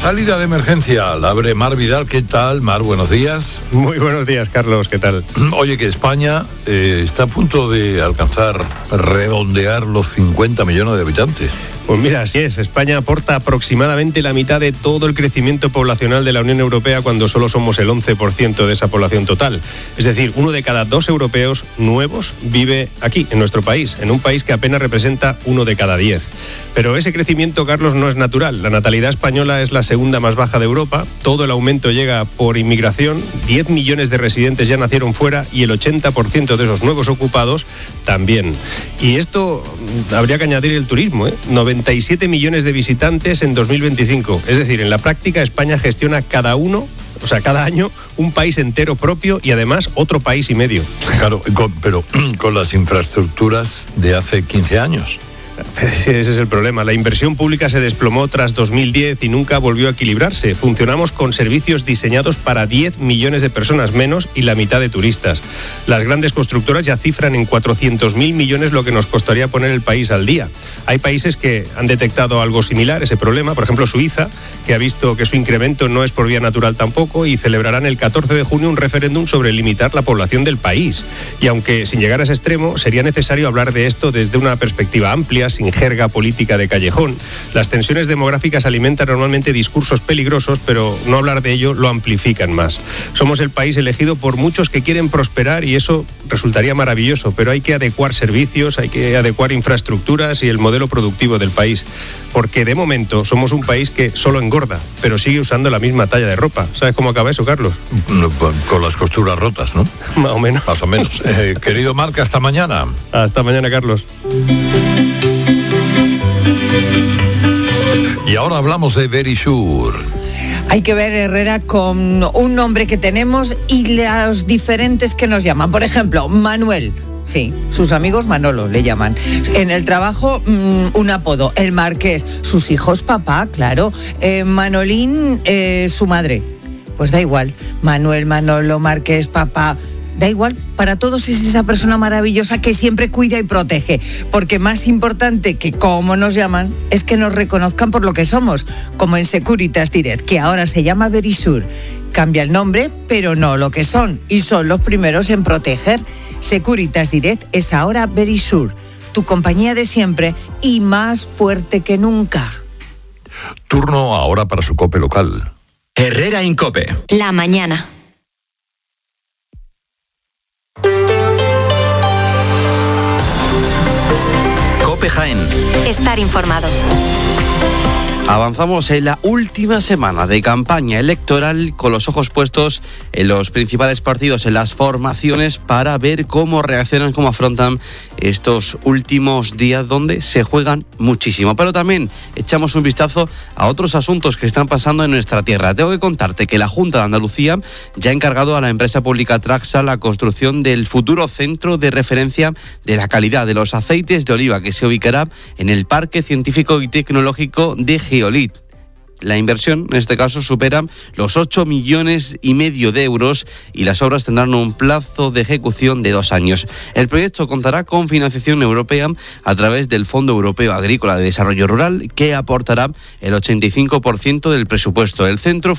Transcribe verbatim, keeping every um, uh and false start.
salida de emergencia la abre Mar Vidal. ¿Qué tal, Mar? Buenos días. Muy buenos días, Carlos. ¿Qué tal? Oye, que España eh, está a punto de alcanzar, redondear los cincuenta millones de habitantes. Pues mira, así es. España aporta aproximadamente la mitad de todo el crecimiento poblacional de la Unión Europea cuando solo somos el once por ciento de esa población total. Es decir, uno de cada dos europeos nuevos vive aquí, en nuestro país, en un país que apenas representa uno de cada diez. Pero ese crecimiento, Carlos, no es natural. La natalidad española es la segunda más baja de Europa. Todo el aumento llega por inmigración. diez millones de residentes ya nacieron fuera y el ochenta por ciento de esos nuevos ocupados también. Y esto habría que añadir el turismo, ¿eh? noventa y siete millones de visitantes en dos mil veinticinco. Es decir, en la práctica España gestiona cada uno, o sea, cada año, un país entero propio y además otro país y medio. Claro, con, pero con las infraestructuras de hace quince años. Sí, ese es el problema. La inversión pública se desplomó tras dos mil diez y nunca volvió a equilibrarse. Funcionamos con servicios diseñados para diez millones de personas menos y la mitad de turistas. Las grandes constructoras ya cifran en cuatrocientos mil millones lo que nos costaría poner el país al día. Hay países que han detectado algo similar, ese problema. Por ejemplo, Suiza, que ha visto que su incremento no es por vía natural tampoco y celebrarán el catorce de junio un referéndum sobre limitar la población del país. Y aunque sin llegar a ese extremo, sería necesario hablar de esto desde una perspectiva amplia, sin jerga política de callejón. Las tensiones demográficas alimentan normalmente discursos peligrosos, pero no hablar de ello lo amplifican más. Somos el país elegido por muchos que quieren prosperar y eso resultaría maravilloso, pero hay que adecuar servicios, hay que adecuar infraestructuras y el modelo productivo del país, porque de momento somos un país que solo engorda, pero sigue usando la misma talla de ropa. ¿Sabes cómo acaba eso, Carlos? Con las costuras rotas, ¿no? Más o menos. Más o menos. Eh, querido Marc, hasta mañana. Hasta mañana, Carlos. Y ahora hablamos de Verisure. Hay que ver, Herrera, con un nombre que tenemos y los diferentes que nos llaman. Por ejemplo, Manuel. Sí, sus amigos Manolo le llaman. En el trabajo, mmm, un apodo, el Marqués. Sus hijos, papá, claro. Eh, Manolín, eh, su madre. Pues da igual. Manuel, Manolo, Marqués, papá. Da igual, para todos es esa persona maravillosa que siempre cuida y protege, porque más importante que cómo nos llaman es que nos reconozcan por lo que somos, como en Securitas Direct, que ahora se llama Verisure. Cambia el nombre, pero no lo que son, y son los primeros en proteger. Securitas Direct es ahora Verisure, tu compañía de siempre y más fuerte que nunca. Turno ahora para su COPE local. Herrera en COPE. La mañana. COPE Jaén. Estar informado. Avanzamos en la última semana de campaña electoral con los ojos puestos en los principales partidos, en las formaciones, para ver cómo reaccionan, cómo afrontan estos últimos días donde se juegan muchísimo. Pero también echamos un vistazo a otros asuntos que están pasando en nuestra tierra. Tengo que contarte que la Junta de Andalucía ya ha encargado a la empresa pública Traxa la construcción del futuro centro de referencia de la calidad de los aceites de oliva, que se ubicará en el Parque Científico y Tecnológico de Geolit. La inversión, en este caso, supera los ocho millones y medio de euros y las obras tendrán un plazo de ejecución de dos años. El proyecto contará con financiación europea a través del Fondo Europeo Agrícola de Desarrollo Rural, que aportará el ochenta y cinco por ciento del presupuesto. El centro